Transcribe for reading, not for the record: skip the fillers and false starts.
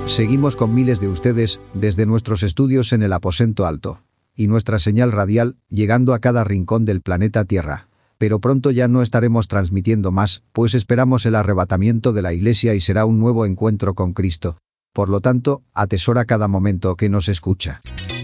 Seguimos con miles de ustedes desde nuestros estudios en el aposento alto. Y nuestra señal radial llegando a cada rincón del planeta Tierra. Pero pronto ya no estaremos transmitiendo más, pues esperamos el arrebatamiento de la Iglesia y será un nuevo encuentro con Cristo. Por lo tanto, atesora cada momento que nos escucha.